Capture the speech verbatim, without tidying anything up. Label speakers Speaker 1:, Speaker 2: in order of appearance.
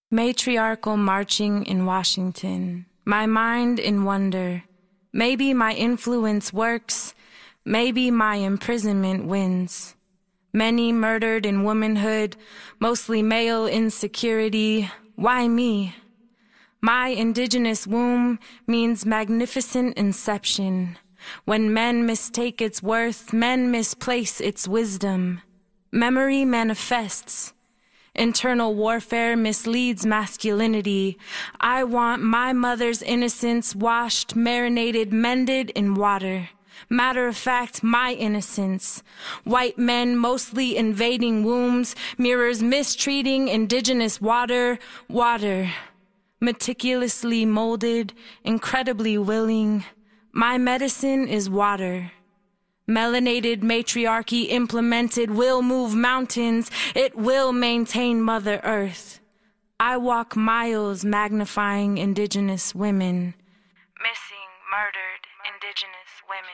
Speaker 1: Matriarchal marching in Washington, my mind in wonder. Maybe my influence works, maybe my imprisonment wins. Many murdered in womanhood, mostly male insecurity. Why me? My indigenous womb means magnificent inception. When men mistake its worth, men misplace its wisdom. Memory manifests. Internal warfare misleads masculinity. I want my mother's innocence washed, marinated, mended in water. Matter of fact, my innocence. White men mostly invading wombs, mirrors mistreating indigenous water, water. Meticulously molded, incredibly willing. My medicine is water. Melanated matriarchy implemented will move mountains. It will maintain Mother Earth. I walk miles magnifying indigenous women. Missing, murdered indigenous women.